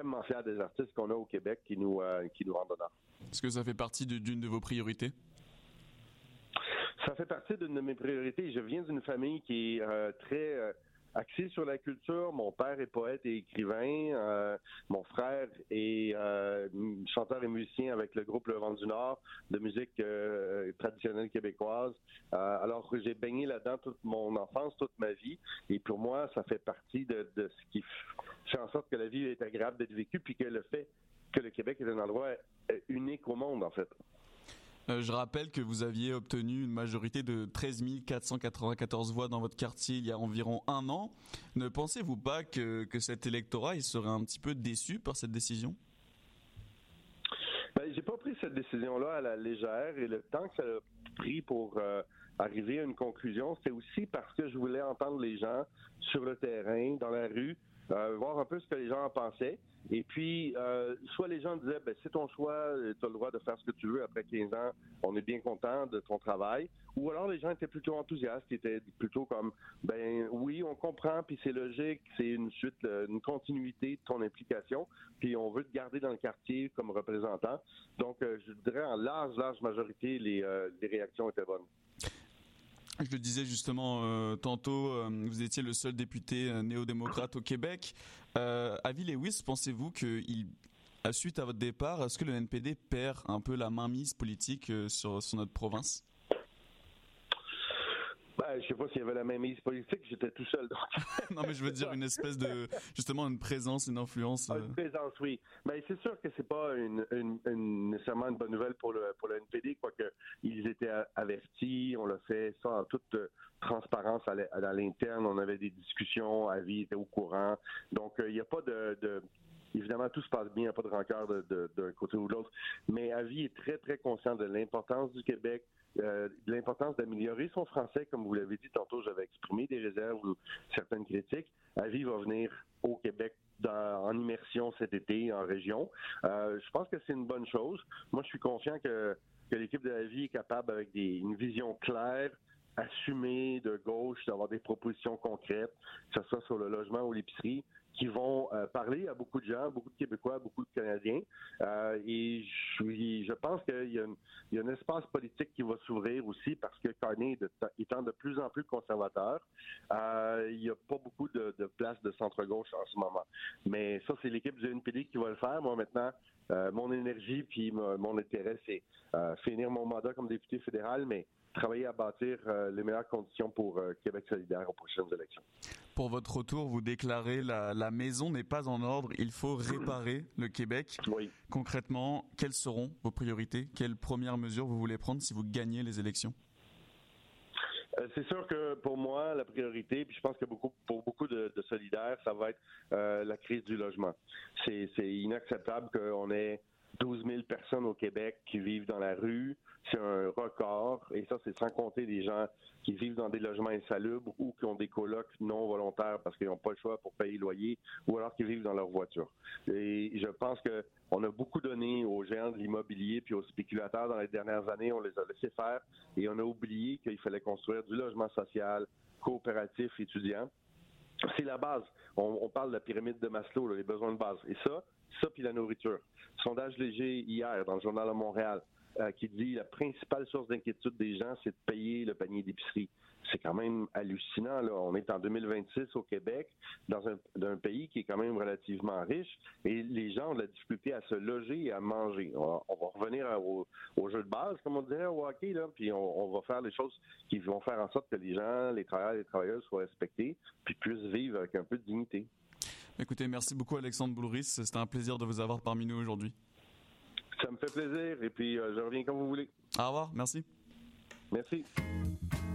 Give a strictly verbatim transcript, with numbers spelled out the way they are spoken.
extrêmement fiers des artistes qu'on a au Québec qui nous, euh, qui nous rendent honneur. Est-ce que ça fait partie de, d'une de vos priorités? Ça fait partie d'une de mes priorités. Je viens d'une famille qui est euh, très euh, axée sur la culture. Mon père est poète et écrivain. Euh, mon frère est euh, chanteur et musicien avec le groupe Le Vent du Nord de musique euh, traditionnelle québécoise. Euh, alors que j'ai baigné là-dedans toute mon enfance, toute ma vie. Et pour moi, ça fait partie de, de ce qui fait en sorte que la vie est agréable d'être vécue, puis que le fait que le Québec est un endroit unique au monde, en fait. Euh, je rappelle que vous aviez obtenu une majorité de treize mille quatre cent quatre-vingt-quatorze voix dans votre quartier il y a environ un an. Ne pensez-vous pas que, que cet électorat il serait un petit peu déçu par cette décision? Ben, j'ai pas pris cette décision-là à la légère, et le temps que ça a pris pour euh, arriver à une conclusion, c'était aussi parce que je voulais entendre les gens sur le terrain, dans la rue, Euh, voir un peu ce que les gens en pensaient. Et puis, euh, soit les gens disaient, ben, c'est ton choix, tu as le droit de faire ce que tu veux après quinze ans, on est bien content de ton travail. Ou alors les gens étaient plutôt enthousiastes, ils étaient plutôt comme, ben oui, on comprend, puis c'est logique, c'est une suite, une continuité de ton implication, puis on veut te garder dans le quartier comme représentant. Donc, euh, je dirais en large, large majorité, les, euh, les réactions étaient bonnes. Je le disais justement euh, tantôt, euh, vous étiez le seul député euh, néo-démocrate au Québec. Euh, Avi Lewis, pensez-vous que, il, à suite à votre départ, est-ce que le N P D perd un peu la mainmise politique euh, sur, sur notre province? Ben, je sais pas s'il y avait la même mise politique, j'étais tout seul. Donc. Non, mais je veux dire une espèce de, justement, une présence, une influence. Euh... Une présence, oui. Mais c'est sûr que c'est pas une, une, une, nécessairement une bonne nouvelle pour le, pour le N P D, quoique ils étaient avertis, on l'a fait ça en toute transparence à l'interne, on avait des discussions, Avi était au courant. Donc, il euh, n'y a pas de, de évidemment, tout se passe bien, il n'y a pas de rancœur de, de, d'un côté ou de l'autre. Mais Avi est très, très conscient de l'importance du Québec, Euh, de l'importance d'améliorer son français. Comme vous l'avez dit tantôt, j'avais exprimé des réserves ou certaines critiques. Avi va venir au Québec dans, en immersion cet été en région. Euh, je pense que c'est une bonne chose. Moi, je suis confiant que, que l'équipe de Avi est capable, avec des, une vision claire, assumée de gauche, d'avoir des propositions concrètes, que ce soit sur le logement ou l'épicerie, qui vont euh, parler à beaucoup de gens, beaucoup de Québécois, beaucoup de Canadiens. Euh, et je, je pense qu'il y a, une, il y a un espace politique qui va s'ouvrir aussi parce que Carney étant de plus en plus conservateur, euh, il n'y a pas beaucoup de, de place de centre-gauche en ce moment. Mais ça, c'est l'équipe du N P D qui va le faire. Moi, maintenant, euh, mon énergie puis mon, mon intérêt, c'est euh, finir mon mandat comme député fédéral, mais travailler à bâtir euh, les meilleures conditions pour euh, Québec solidaire aux prochaines élections. Pour votre retour, vous déclarez la, la maison n'est pas en ordre, il faut réparer le Québec. Oui. Concrètement, quelles seront vos priorités? Quelles premières mesures vous voulez prendre si vous gagnez les élections? Euh, c'est sûr que pour moi, la priorité, puis je pense que beaucoup, pour beaucoup de, de solidaires, ça va être euh, la crise du logement. C'est, c'est inacceptable qu'on ait douze mille personnes au Québec qui vivent dans la rue. C'est un record. Et ça, c'est sans compter des gens qui vivent dans des logements insalubres ou qui ont des colocs non volontaires parce qu'ils n'ont pas le choix pour payer le loyer, ou alors qui vivent dans leur voiture. Et je pense que on a beaucoup donné aux géants de l'immobilier puis aux spéculateurs dans les dernières années. On les a laissés faire et on a oublié qu'il fallait construire du logement social, coopératif, étudiant. C'est la base. On, on parle de la pyramide de Maslow, là, les besoins de base. Et ça, ça puis la nourriture. Sondage léger hier dans le Journal de Montréal euh, qui dit la principale source d'inquiétude des gens, c'est de payer le panier d'épicerie. C'est quand même hallucinant, là. On est en deux mille vingt-six au Québec, dans un, dans un pays qui est quand même relativement riche, et les gens ont de la difficulté à se loger et à manger. On va, on va revenir au, au jeu de base, comme on dirait au hockey, là, puis on, on va faire les choses qui vont faire en sorte que les gens, les travailleurs et les travailleuses soient respectés, puis puissent vivre avec un peu de dignité. Écoutez, merci beaucoup Alexandre Boulris, c'était un plaisir de vous avoir parmi nous aujourd'hui. Ça me fait plaisir, et puis euh, je reviens quand vous voulez. Au revoir, merci. Merci.